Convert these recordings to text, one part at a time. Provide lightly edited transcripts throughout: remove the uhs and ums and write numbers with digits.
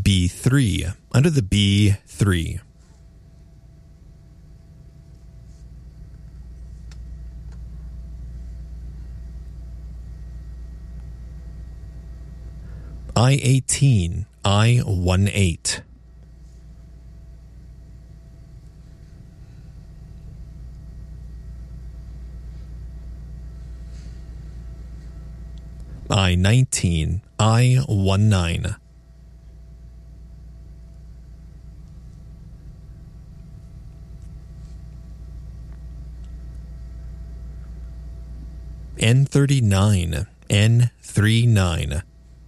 B3. Under the B3. I-18, I-18. I-19, I-19. N39, N39.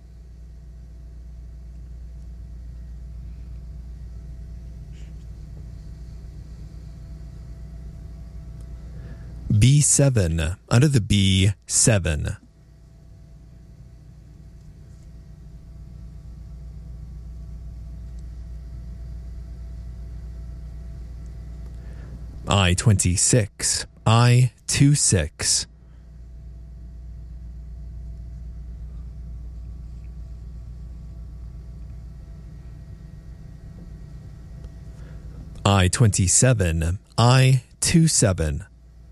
B7, under the B7. I-26, I-26. I-27, I-27.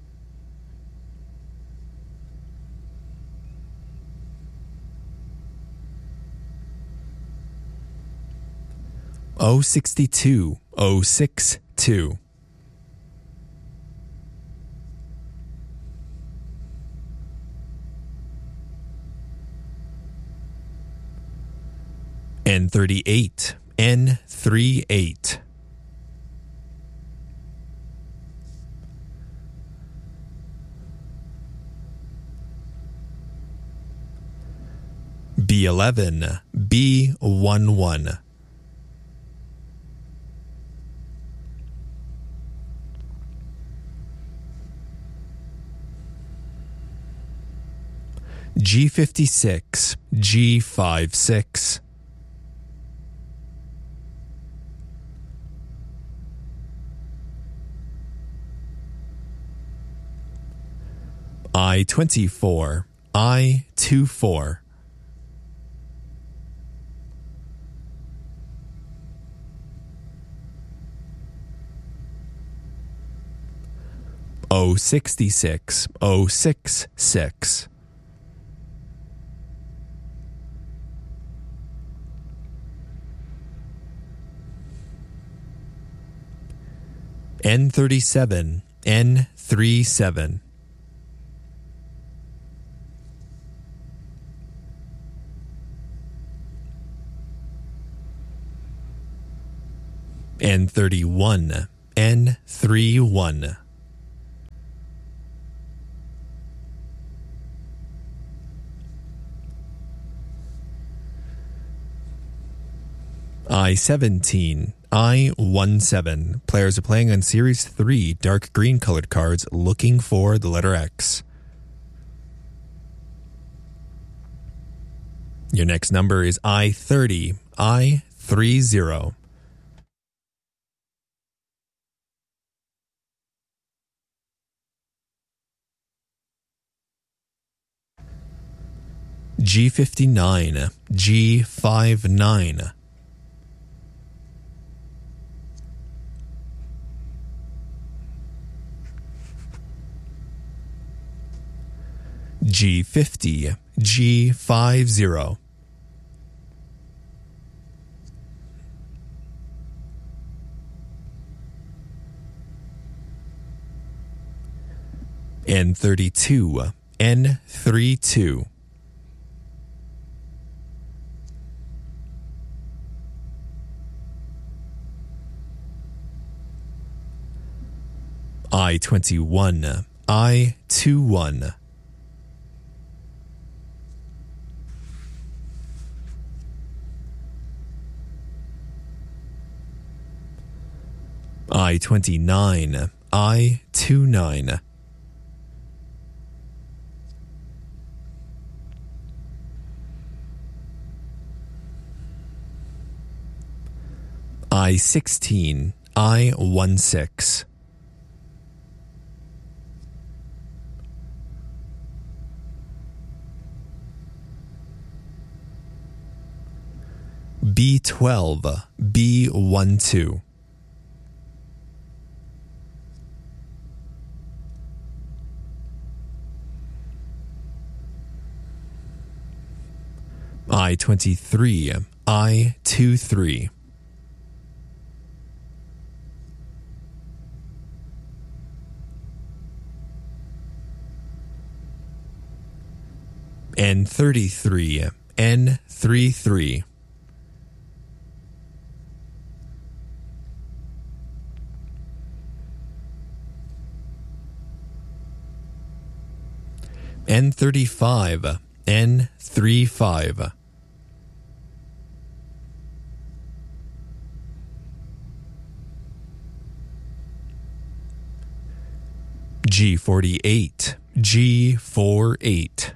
O62, O62. N38, N38. B11, B11. G56, G56. I-24, I-24. O66, O66. N37, N37. N31, N31. I-17, I-17. Players are playing on Series 3 dark green colored cards looking for the letter X. Your next number is I-30, I-30. G59, G59. G50, G50. N32, N32. I-21, I-21. I-29, I-29. I-16, I-16. B12, B12. I-23, I-23. N33, N33. N35, N35. G48, G48.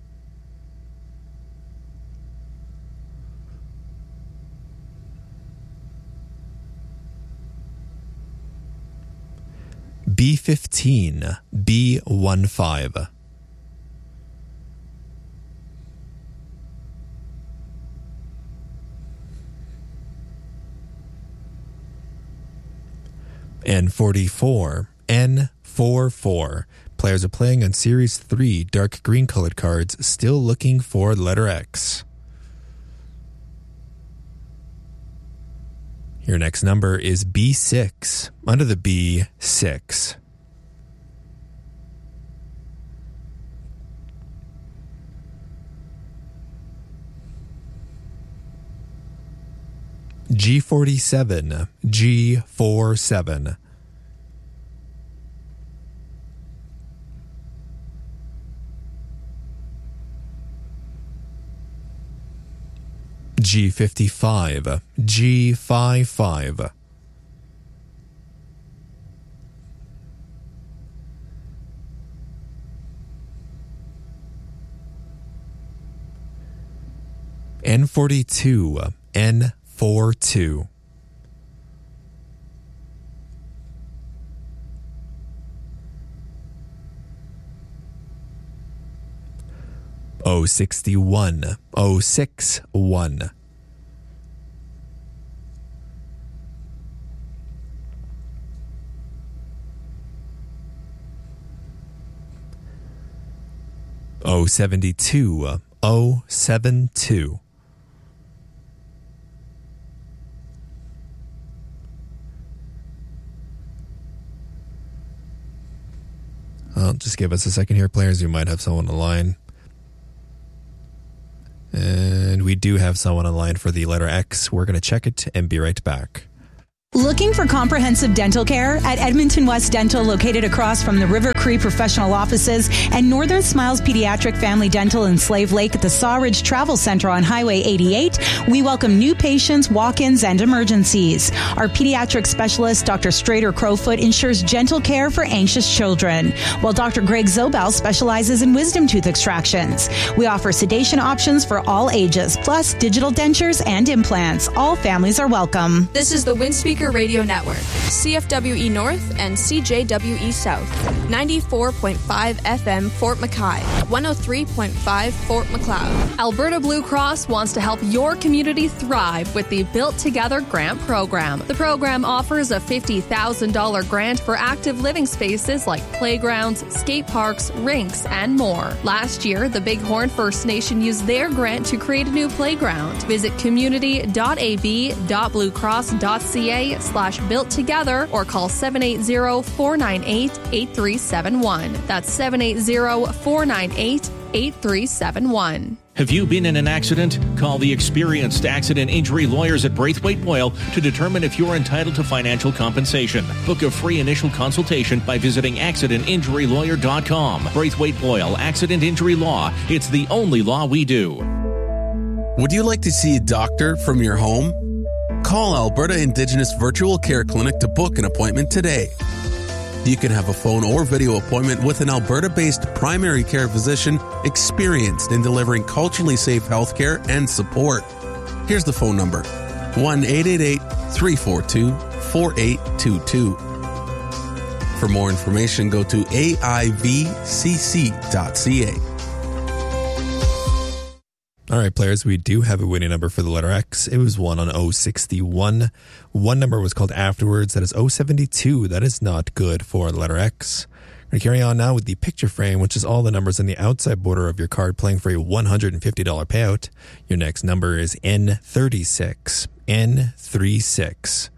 B15, B15. N44, N44. Players are playing on Series 3 dark green colored cards, still looking for the letter X. Your next number is B6, under the B6. G47, G47. G55, G55. N42, N42. O61, O61. O72, O72. Just give us a second here, players. You might have someone on the line. And we do have someone on the line for the letter X. We're going to check it and be right back. Looking for comprehensive dental care? At Edmonton West Dental, located across from the River Cree Professional Offices and Northern Smiles Pediatric Family Dental in Slave Lake at the Sawridge Travel Center on Highway 88, we welcome new patients, walk-ins, and emergencies. Our pediatric specialist, Dr. Strader Crowfoot, ensures gentle care for anxious children, while Dr. Greg Zobel specializes in wisdom tooth extractions. We offer sedation options for all ages, plus digital dentures and implants. All families are welcome. This is the Windspeaker Radio Network, CFWE North and CJWE South, 94.5 FM Fort McKay, 103.5 Fort McLeod. Alberta Blue Cross wants to help your community thrive with the Built Together Grant Program. The program offers a $50,000 grant for active living spaces like playgrounds, skate parks, rinks, and more. Last year, the Bighorn First Nation used their grant to create a new playground. Visit community.ab.bluecross.ca/built together or call 780-498-8371. That's 780-498-8371. Have you been in an accident? Call the experienced accident injury lawyers at Braithwaite Boyle to determine if you're entitled to financial compensation. Book a free initial consultation by visiting accidentinjurylawyer.com. Braithwaite Boyle Accident Injury Law. It's the only law we do. Would you like to see a doctor from your home? Call Alberta Indigenous Virtual Care Clinic to book an appointment today. You can have a phone or video appointment with an Alberta-based primary care physician experienced in delivering culturally safe healthcare and support. Here's the phone number, 1-888-342-4822. For more information, go to aivcc.ca. All right, players, we do have a winning number for the letter X. It was won on 061. One number was called afterwards. That is 072. That is not good for the letter X. We're going to carry on now with the picture frame, which is all the numbers on the outside border of your card, playing for a $150 payout. Your next number is N36. N36.